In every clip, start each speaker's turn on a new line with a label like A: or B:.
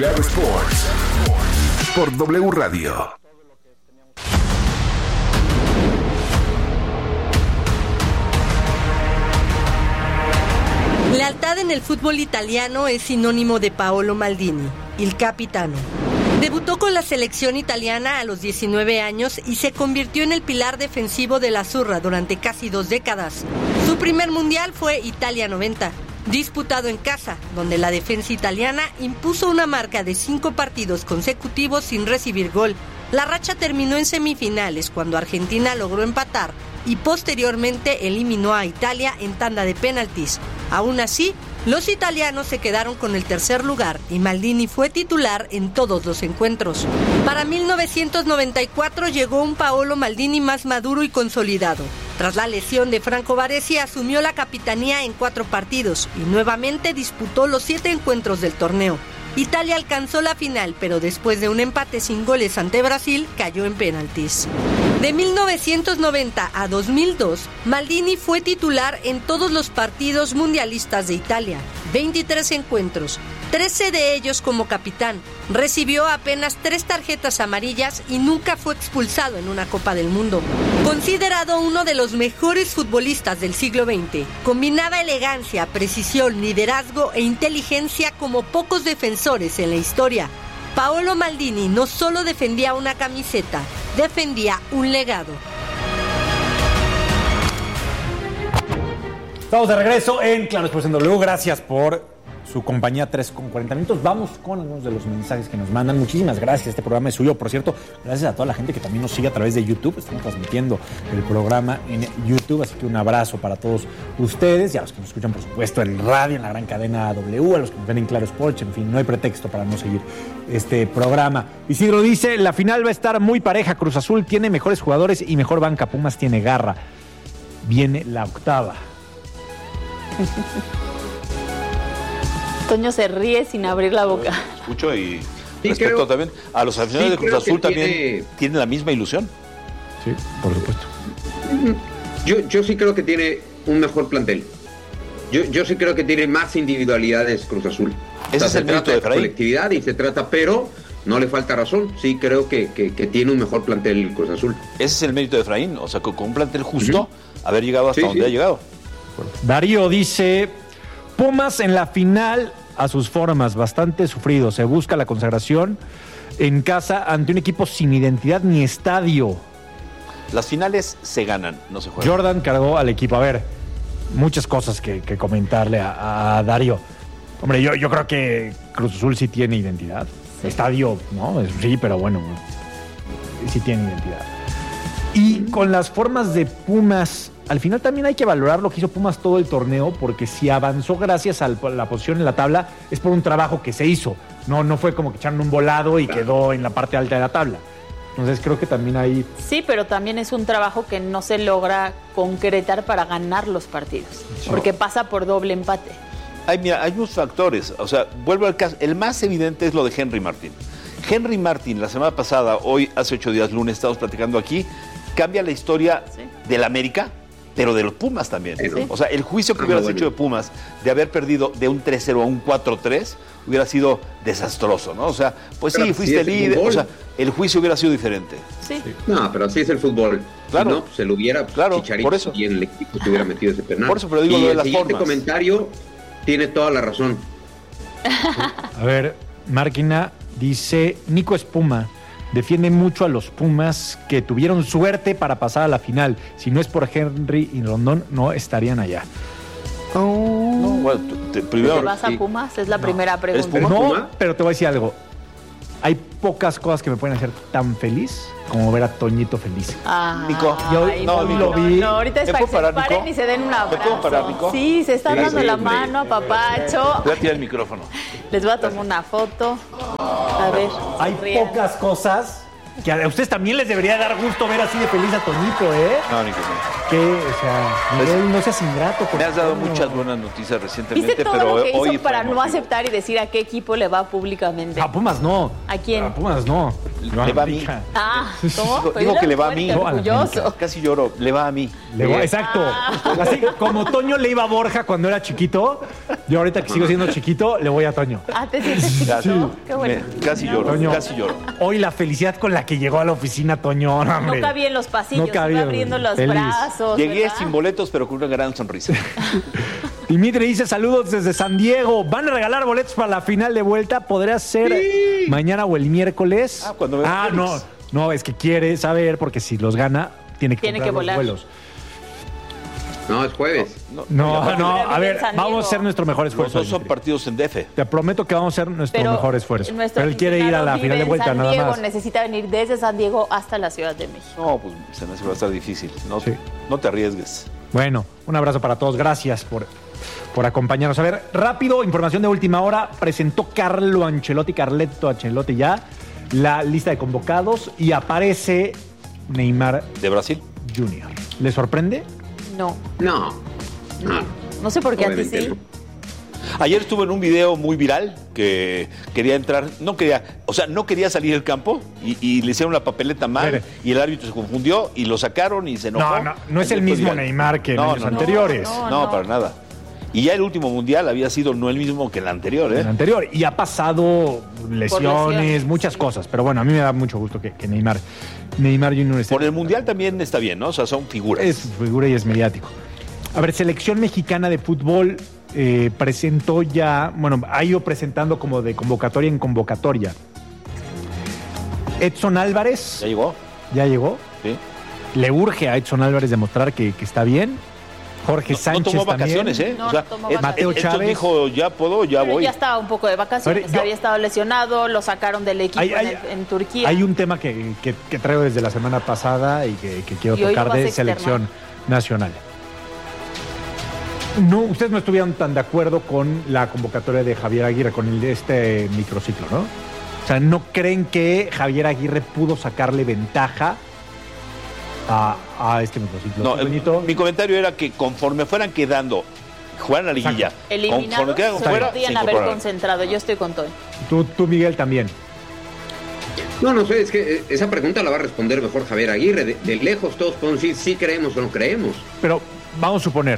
A: Claro Sports por W Radio.
B: Lealtad en el fútbol italiano es sinónimo de Paolo Maldini, il capitano. Debutó con la selección italiana a los 19 años y se convirtió en el pilar defensivo de la Azzurra durante casi 2 décadas. Su primer mundial fue Italia 90, disputado en casa, donde la defensa italiana impuso una marca de 5 partidos consecutivos sin recibir gol. La racha terminó en semifinales cuando Argentina logró empatar y posteriormente eliminó a Italia en tanda de penaltis. Aún así, los italianos se quedaron con el tercer lugar y Maldini fue titular en todos los encuentros. Para 1994 llegó un Paolo Maldini más maduro y consolidado. Tras la lesión de Franco Baresi, asumió la capitanía en 4 partidos y nuevamente disputó los 7 encuentros del torneo. Italia alcanzó la final, pero después de un empate sin goles ante Brasil, cayó en penaltis. De 1990 a 2002, Maldini fue titular en todos los partidos mundialistas de Italia, 23 encuentros, 13 de ellos como capitán. Recibió apenas 3 tarjetas amarillas y nunca fue expulsado en una Copa del Mundo. Considerado uno de los mejores futbolistas del siglo XX, combinaba elegancia, precisión, liderazgo e inteligencia como pocos defensores en la historia. Paolo Maldini no solo defendía una camiseta, defendía un legado.
C: Estamos de regreso en Claro Sports en W. Gracias por su compañía, 3:40 minutos. Vamos con algunos de los mensajes que nos mandan. Muchísimas gracias. Este programa es suyo. Por cierto, gracias a toda la gente que también nos sigue a través de YouTube. Estamos transmitiendo el programa en YouTube, así que un abrazo para todos ustedes y a los que nos escuchan, por supuesto, en radio, en la gran cadena W, a los que nos ven en Claro Sports. En fin, no hay pretexto para no seguir este programa. Isidro dice, la final va a estar muy pareja. Cruz Azul tiene mejores jugadores y mejor banca. Pumas tiene garra. Viene la octava.
D: Toño se ríe sin abrir la boca.
E: Escucho y respecto también a los aficionados de Cruz Azul también tienen la misma ilusión.
C: Sí, por supuesto.
F: Yo sí creo que tiene un mejor plantel. Yo sí creo que tiene más individualidades Cruz Azul.
E: Ese es el mérito de Efraín.
F: Colectividad y se trata, pero no le falta razón. Sí creo que tiene un mejor plantel Cruz Azul.
E: Ese es el mérito de Efraín. O sea, con un plantel justo, haber llegado hasta donde ha llegado.
C: Darío dice, Pumas en la final a sus formas, bastante sufrido. Se busca la consagración en casa ante un equipo sin identidad ni estadio.
E: Las finales se ganan, no se juegan.
C: Jordan cargó al equipo. A ver, muchas cosas que comentarle a Darío. Hombre, yo creo que Cruz Azul sí tiene identidad. Sí. Estadio, ¿no? Sí, pero bueno, sí tiene identidad. Y con las formas de Pumas, al final también hay que valorar lo que hizo Pumas todo el torneo, porque si avanzó gracias a la posición en la tabla, es por un trabajo que se hizo. No fue como que echaron un volado y quedó en la parte alta de la tabla. Entonces creo que también hay... Sí,
D: pero también es un trabajo que no se logra concretar para ganar los partidos, porque pasa por doble empate.
E: Hay muchos factores. O sea, vuelvo al caso. El más evidente es lo de Henry Martin. Henry Martin, la semana pasada, hoy, hace 8 días, lunes, estamos platicando aquí, cambia la historia del América, pero de los Pumas también. Sí. O sea, el juicio que hubieras hecho de Pumas de haber perdido de un 3-0 a un 4-3 hubiera sido desastroso, ¿no? O sea, pues pero sí, fuiste líder. O sea, el juicio hubiera sido diferente.
D: Sí.
F: No, pero así es el fútbol.
E: Claro.
F: Si no, se lo hubiera Chicharito
E: por eso.
F: Y en el equipo se hubiera metido ese penal.
E: Por eso, pero digo lo de las formas.
F: Este comentario tiene toda la razón.
C: A ver, Márquina dice, Nico Espuma defiende mucho a los Pumas que tuvieron suerte para pasar a la final. Si no es por Henry y Rondón, no estarían allá.
E: No, bueno, primero,
D: ¿te vas a Pumas? Es la primera pregunta.
C: No, pero te voy a decir algo. Hay pocas cosas que me pueden hacer tan feliz como ver a Toñito feliz.
E: Nico,
C: yo lo vi.
D: No, ahorita es para que se paren y se den un abrazo.
E: ¿Me puedo parar, Nico?
D: Sí, se están dando la mano a Papacho.
E: Voy a tirar el micrófono.
D: Les voy a tomar una foto. A ver.
C: Hay pocas cosas que a ustedes también les debería dar gusto ver así de feliz a Toñito, ¿eh?
E: No, Nico, no.
C: Que, o sea, Miguel, no seas ingrato.
E: Me has dado muchas buenas noticias recientemente,
D: ¿viste todo
E: pero
D: lo que
E: hoy
D: hizo para no aceptar y decir a qué equipo le va públicamente?
C: A Pumas no.
D: ¿A quién?
C: A Pumas no.
E: Le va a mí.
D: ¿cómo?
E: Digo que le va a mí.
D: Orgulloso.
E: Casi lloro. Le va a mí.
C: Exacto. Así como Toño le iba a Borja cuando era chiquito, yo ahorita que sigo siendo chiquito, le voy a Toño.
D: ¿Te sientes chiquito? Qué bueno.
E: Casi lloro,
C: Toño,
E: casi lloro.
C: Hoy la felicidad con la que llegó a la oficina, Toño. Hombre.
D: No cabía en los pasillos, iba abriendo los brazos.
E: Llegué
D: ¿verdad?
E: sin boletos, pero con una gran sonrisa.
C: Dimitri dice saludos desde San Diego. ¿Van a regalar boletos para la final de vuelta? ¿Podría ser mañana o el miércoles? No, es que quiere saber porque si los gana tiene que comprar los vuelos.
F: No, es jueves.
C: No, a ver, vamos a hacer nuestro mejor esfuerzo.
E: Los dos son partidos en DF.
C: Te prometo que vamos a hacer nuestro mejor esfuerzo. Pero él quiere ir a la final de vuelta, nada más.
D: Necesita venir desde San Diego hasta la Ciudad de México.
E: No, pues se me hace que va a estar difícil. No te arriesgues.
C: Bueno, un abrazo para todos. Gracias por acompañarnos. A ver, rápido, información de última hora. Presentó Carlo Ancelotti, Carletto Ancelotti ya, la lista de convocados y aparece Neymar
E: ¿de Brasil?
C: Junior. ¿Le sorprende?
D: No.
F: No
D: sé por qué a ti sí.
F: No.
E: Ayer estuve en un video muy viral que quería entrar, no quería salir del campo y le hicieron la papeleta mal y el árbitro se confundió y lo sacaron y se enojó.
C: No es el mismo Neymar que en años anteriores.
E: No, para nada. Y ya el último mundial había sido no el mismo que el anterior, ¿eh?
C: El anterior. Y ha pasado lesiones, muchas cosas. Pero bueno, a mí me da mucho gusto que Neymar Junior esté.
E: Por el mundial también está bien, ¿no? O sea, son figuras.
C: Es figura y es mediático. A ver, selección mexicana de fútbol presentó ya, ha ido presentando como de convocatoria en convocatoria. Edson Álvarez.
E: ¿Ya llegó?
C: ¿Ya llegó?
E: Sí.
C: Le urge a Edson Álvarez demostrar que está bien. Jorge Sánchez
E: no tomó vacaciones,
C: también.
D: No tomó vacaciones.
C: Mateo Chávez
E: dijo, ya puedo, ya voy.
D: Ya estaba un poco de vacaciones, había estado lesionado, lo sacaron del equipo en Turquía.
C: Hay un tema que traigo desde la semana pasada y que quiero tocar de selección nacional. No, ustedes no estuvieron tan de acuerdo con la convocatoria de Javier Aguirre, con este microciclo, ¿no? O sea, ¿no creen que Javier Aguirre pudo sacarle ventaja a este microciclo?
E: No, mi comentario era que conforme fueran quedando, jugaran la liguilla,
D: eliminados, se podían haber concentrado. Yo estoy con Toño.
C: Tú, Miguel, también.
F: No sé, es que esa pregunta la va a responder mejor Javier Aguirre. De lejos todos podemos decir si creemos o no creemos.
C: Pero vamos a suponer,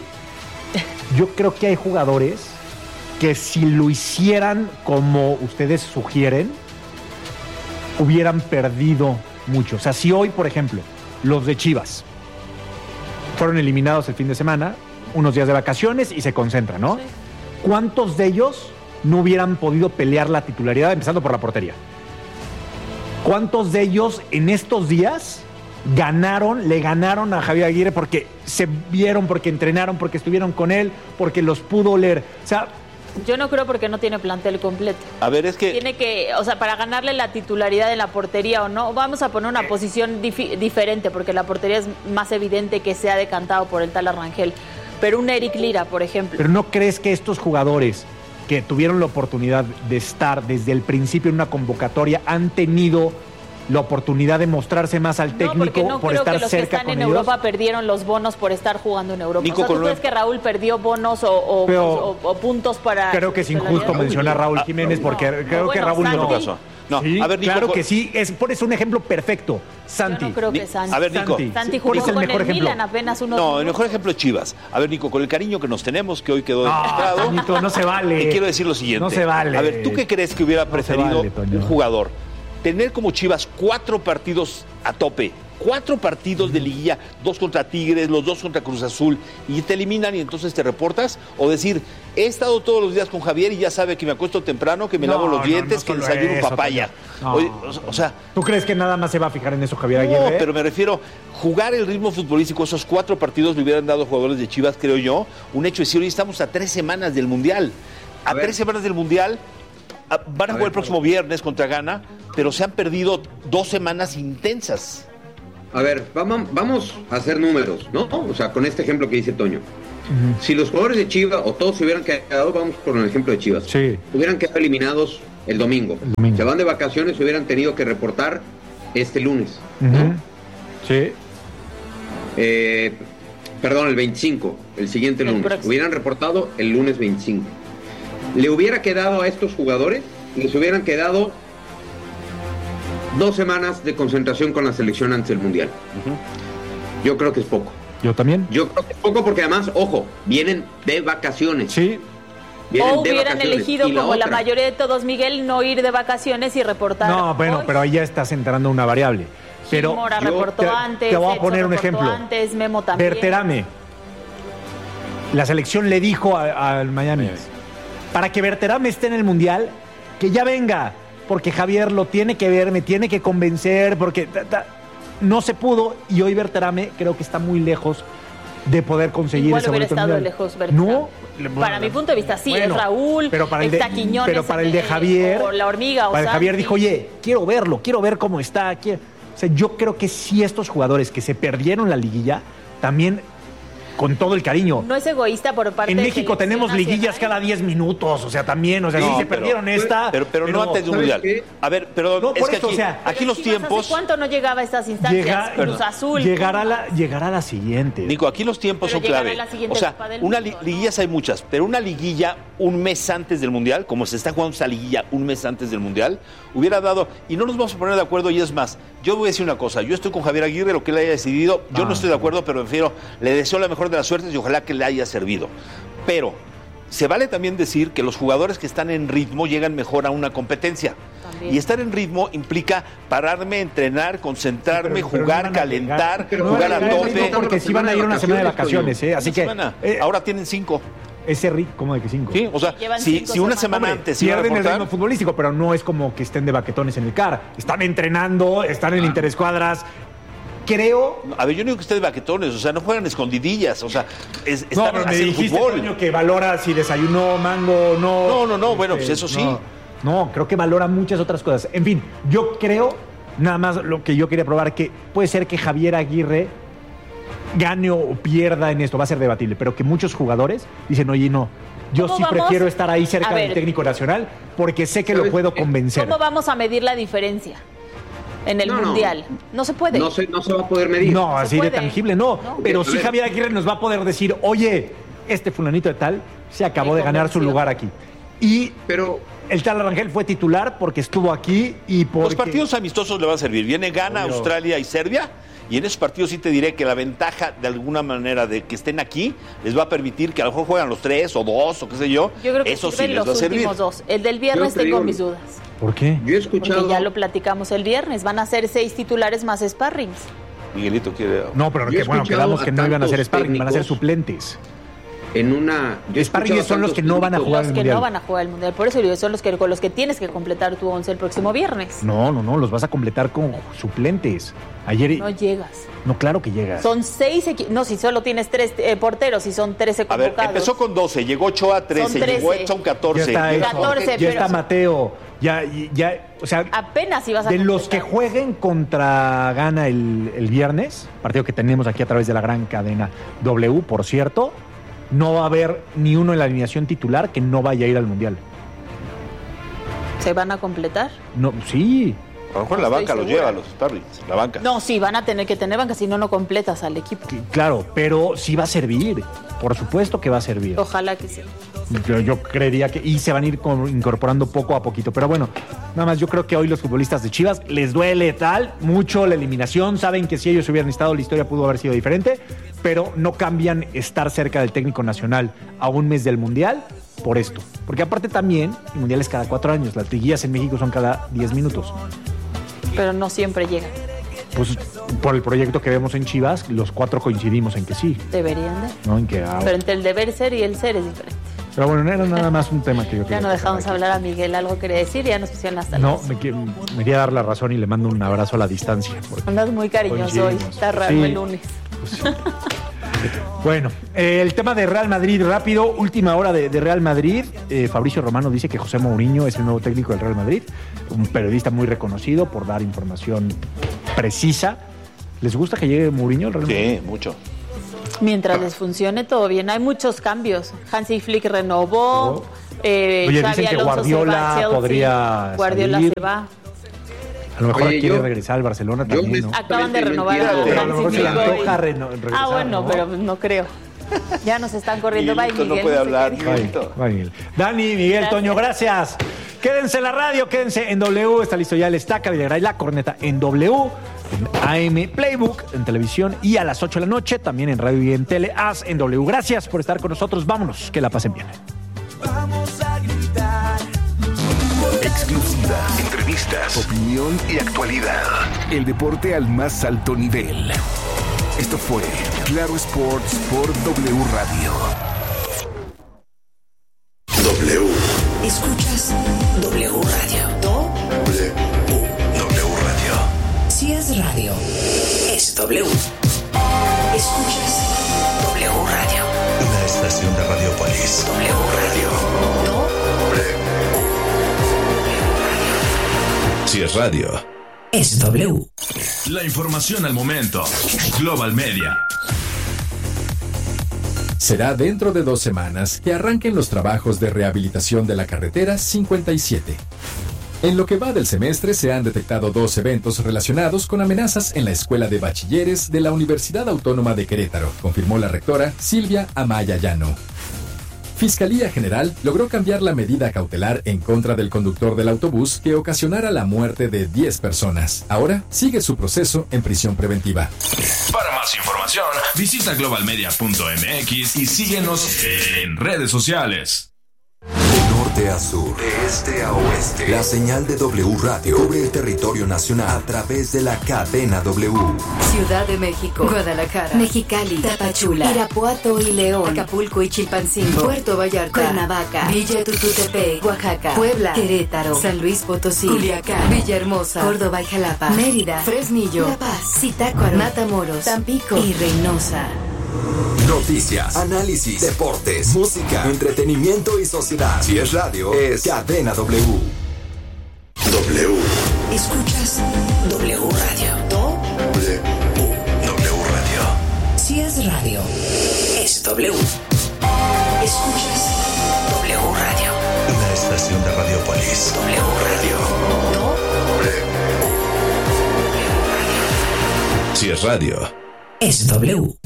C: yo creo que hay jugadores que si lo hicieran como ustedes sugieren, hubieran perdido mucho. O sea, si hoy, por ejemplo, los de Chivas fueron eliminados el fin de semana, unos días de vacaciones y se concentran, ¿no? Sí. ¿Cuántos de ellos no hubieran podido pelear la titularidad, empezando por la portería? ¿Cuántos de ellos en estos días le ganaron a Javier Aguirre porque se vieron, porque entrenaron, porque estuvieron con él, porque los pudo oler? O sea,
D: yo no creo porque no tiene plantel completo.
E: A ver, es que...
D: Tiene que, o sea, para ganarle la titularidad en la portería o no, vamos a poner una posición diferente, porque la portería es más evidente que se ha decantado por el tal Arrangel. Pero un Eric Lira, por ejemplo.
C: ¿Pero no crees que estos jugadores que tuvieron la oportunidad de estar desde el principio en una convocatoria han tenido la oportunidad de mostrarse más al técnico por estar cerca con ellos? No, porque no creo que los que están en
D: Europa perdieron los bonos por estar jugando en Europa. Nico, ¿tú crees que Raúl perdió bonos o puntos para...?
C: Creo que es injusto mencionar a Raúl Jiménez porque creo que Raúl no pasó.
E: No,
C: sí,
E: a ver, Nico,
C: claro que sí, por eso un ejemplo perfecto. Santi.
D: Yo no creo que Santi.
E: A ver, Nico.
D: Santi jugó con el Milan apenas unos minutos.
E: El mejor ejemplo es Chivas. A ver, Nico, con el cariño que nos tenemos, que hoy quedó demostrado.
C: Toñito, no se vale.
E: Quiero decir lo siguiente.
C: No se vale.
E: A ver, ¿tú qué crees que hubiera preferido un jugador? Tener como Chivas 4 partidos a tope, 4 partidos de liguilla, 2 contra Tigres, los 2 contra Cruz Azul, y te eliminan y entonces te reportas, o decir, he estado todos los días con Javier y ya sabe que me acuesto temprano, que me lavo los dientes, que desayuno papaya. O sea,
C: ¿tú crees que nada más se va a fijar en eso Javier Aguirre?
E: No, pero me refiero, jugar el ritmo futbolístico, esos 4 partidos le hubieran dado a jugadores de Chivas, creo yo, un hecho de decir, hoy estamos a 3 semanas del Mundial. A 3 semanas del Mundial. Van a jugar el próximo viernes contra Ghana, pero se han perdido 2 semanas intensas.
F: A ver, vamos a hacer números, ¿no? O sea, con este ejemplo que dice Toño. Si los jugadores de Chivas, o todos se hubieran quedado, vamos con el ejemplo de Chivas, hubieran quedado eliminados el domingo. Se van de vacaciones, se hubieran tenido que reportar este lunes, ¿no?
C: Sí.
F: Perdón, el 25, el siguiente lunes. Hubieran reportado el lunes 25. Le hubiera quedado a estos jugadores, les hubieran quedado 2 semanas de concentración con la selección antes del Mundial. Yo creo que es poco.
C: Yo también.
F: Yo creo que es poco porque además, ojo, vienen de vacaciones.
C: Sí.
D: O hubieran elegido, como la mayoría de todos, Miguel, no ir de vacaciones y reportar.
C: No, bueno,
D: hoy.
C: pero ahí ya estás entrando una variable. Pero
D: Mora reportó antes.
C: Te voy a
D: Edson
C: poner un
D: reportó
C: ejemplo.
D: Antes, Memo también.
C: Berterame. La selección le dijo al Miami, para que Berterame esté en el Mundial, que ya venga, porque Javier lo tiene que ver, me tiene que convencer, porque no se pudo, y hoy Berterame creo que está muy lejos de poder conseguir
D: igual
C: ese
D: hubiera
C: boleto
D: estado
C: mundial.
D: lejos, Berterame.
C: No,
D: para mi punto de vista, sí,
C: bueno,
D: es Raúl,
C: pero para el
D: está
C: de,
D: Quiñones,
C: pero para el de Javier,
D: o la hormiga, o
C: para el
D: Santi.
C: Javier dijo, oye, quiero verlo, quiero ver cómo está. O sea, yo creo que sí estos jugadores que se perdieron la liguilla, también con todo el cariño.
D: No es egoísta por parte
C: en
D: de
C: México tenemos liguillas cada 10 minutos, o sea, también, o sea, sí se perdieron esta.
E: Pero no antes del Mundial. A ver, pero
C: no,
E: es que
C: eso,
E: aquí,
C: o sea,
E: aquí los tiempos...
D: ¿Hace cuánto no llegaba a estas instancias? Cruz Azul.
C: Llegará a la siguiente.
E: Nico, aquí los tiempos son clave. O sea, liguillas hay muchas, pero una liguilla un mes antes del Mundial, como se está jugando esa liguilla un mes antes del Mundial, hubiera dado... Y no nos vamos a poner de acuerdo, y es más, yo voy a decir una cosa, yo estoy con Javier Aguirre, lo que él haya decidido, yo no estoy de acuerdo, pero le deseo la mejor de las suertes y ojalá que le haya servido. Pero se vale también decir que los jugadores que están en ritmo llegan mejor a una competencia. También. Y estar en ritmo implica pararme, entrenar, concentrarme, jugar, calentar, jugar a tope.
C: Porque sí van a ir una semana de vacaciones, así que...
E: ahora tienen 5.
C: Ese ritmo, ¿cómo de que 5?
E: Sí, o sea, si una semana antes
C: pierden el ritmo futbolístico, pero no es como que estén de baquetones en el CAR. Están entrenando, están en interescuadras. Creo...
E: A ver, yo no digo que esté de baquetones, o sea, no juegan escondidillas, o sea,
C: están haciendo dijiste, fútbol. Toño, que valora si desayunó mango, no...
E: No, bueno, pues eso sí.
C: No, creo que valora muchas otras cosas. En fin, yo creo, nada más lo que yo quería probar, que puede ser que Javier Aguirre gane o pierda en esto, va a ser debatible, pero que muchos jugadores dicen, oye, no, yo sí prefiero estar ahí cerca del técnico nacional porque sé que lo puedo convencer.
D: ¿Cómo vamos a medir la diferencia en el Mundial? No se puede.
F: No se va a poder medir.
C: No, así de tangible no. Pero sí Javier Aguirre nos va a poder decir, oye, este fulanito de tal se acabó de ganar su lugar aquí. Pero el tal Rangel fue titular porque estuvo aquí y porque...
E: Los partidos amistosos le van a servir. Viene Ghana, Australia y Serbia. Y en esos partidos sí te diré que la ventaja, de alguna manera, de que estén aquí, les va a permitir que a lo mejor juegan los 3 o 2 o qué sé yo.
D: Yo creo que
E: eso sí les va a servir.
D: Los últimos 2. El del viernes tengo mis dudas.
C: ¿Por qué?
F: Yo he escuchado...
D: Porque ya lo platicamos el viernes. Van a ser 6 titulares más sparrings.
E: Miguelito quiere...
C: No, pero quedamos que no iban a ser sparring, van a ser suplentes.
F: Sparring
C: son los que no van a jugar el Mundial.
D: Los que no van a jugar el Mundial. Por eso son con los que tienes que completar tu 11 el próximo viernes.
C: No, los vas a completar con suplentes.
D: No llegas.
C: No, claro que llegas.
D: Son 6 no, si solo tienes 3 porteros y son 13 convocados.
E: A ver, empezó con 12, llegó Ochoa 13, llegó Edson 14.
C: Ya está Mateo. Ya, o sea,
D: apenas ibas a
C: de
D: completar.
C: los que jueguen contra Ghana el viernes, partido que tenemos aquí a través de la gran cadena W, por cierto, no va a haber ni uno en la alineación titular que no vaya a ir al Mundial.
D: ¿Se van a completar?
C: No, sí.
E: A lo mejor la banca los lleva, los sparrings, la banca.
D: No, sí, van a tener que tener banca, si no completas al equipo.
C: Claro, pero sí va a servir. Por supuesto que va a servir.
D: Ojalá que sí.
C: Yo creería que... Y se van a ir incorporando poco a poquito. Pero bueno, nada más yo creo que hoy los futbolistas de Chivas les duele mucho la eliminación. Saben que si ellos hubieran estado, la historia pudo haber sido diferente. Pero no cambian estar cerca del técnico nacional a un mes del Mundial por esto. Porque aparte también, el Mundial es cada 4 años. Las liguillas en México son cada 10 minutos.
D: Pero no siempre llegan.
C: Pues por el proyecto que vemos en Chivas, los 4 coincidimos en que sí.
D: Deberían de.
C: ¿No? En que,
D: pero entre el deber ser y el ser es diferente.
C: Pero bueno, no era nada más un tema que yo quería.
D: Ya no dejamos hablar a Miguel, algo quería decir, ya nos pusieron hasta
C: No, me quería dar la razón y le mando un abrazo a la distancia.
D: Andas muy cariñoso hoy, está raro el lunes.
C: Pues sí. Bueno, el tema de Real Madrid, rápido, última hora de Real Madrid. Fabricio Romano dice que José Mourinho es el nuevo técnico del Real Madrid, un periodista muy reconocido por dar información precisa. ¿Les gusta que llegue Mourinho al Real Madrid?
E: Sí, mucho.
D: Mientras les funcione todo bien, hay muchos cambios. Hansi Flick renovó,
C: Oye, dicen que Guardiola podría
D: Guardiola
C: salir.
D: Se va.
C: A lo mejor quiere regresar al Barcelona también, ¿no?
D: Acaban de renovar a
C: lo mejor se le antoja regresar.
D: Ah, bueno, ¿no? Pero no creo. Ya nos están corriendo.
E: Miguel no puede hablar.
C: Bye, Miguel. Dani, Miguel, Toño, gracias. Quédense en la radio, quédense en W. Está listo ya el Estaca Videgaray, la corneta en W, en AM Playbook, en televisión y a las 8 de la noche, también en radio y en tele, as en W. Gracias por estar con nosotros. Vámonos, que la pasen bien.
A: Vamos a gritar. Exclusiva, entrevistas, opinión y actualidad. El deporte al más alto nivel. Esto fue Claro Sports por W Radio.
G: W. Escuchas W Radio. W Radio. Si es radio, es W. Escuchas W Radio. Una estación de Radiopolis. W Radio. Si es radio, es W.
H: La información al momento. Global Media.
I: Será dentro de 2 semanas que arranquen los trabajos de rehabilitación de la carretera 57. En lo que va del semestre se han detectado 2 eventos relacionados con amenazas en la Escuela de Bachilleres de la Universidad Autónoma de Querétaro, confirmó la rectora Silvia Amaya Llano. Fiscalía General logró cambiar la medida cautelar en contra del conductor del autobús que ocasionara la muerte de 10 personas. Ahora sigue su proceso en prisión preventiva.
H: Para más información, visita globalmedia.mx y síguenos en redes sociales.
G: De norte a sur, de este a oeste, la señal de W Radio cubre el territorio nacional a través de la cadena W.
J: Ciudad de México, Guadalajara, Mexicali, Tapachula, Irapuato y León, Acapulco y Chilpancingo, Puerto Vallarta, Cuernavaca, Villa Tututepec, Oaxaca, Puebla, Querétaro, San Luis Potosí, Culiacán, Villahermosa, Córdoba y Jalapa, Mérida, Fresnillo, La Paz, Zitácuaro, Matamoros, Tampico y Reynosa.
G: Noticias, análisis, deportes, música, entretenimiento y sociedad. Si es radio, es cadena W. W. Escuchas W Radio. W Radio. Si es radio, es W. Escuchas W Radio. Una estación de Radiopolis. W Radio.
H: Si es radio,
G: es W.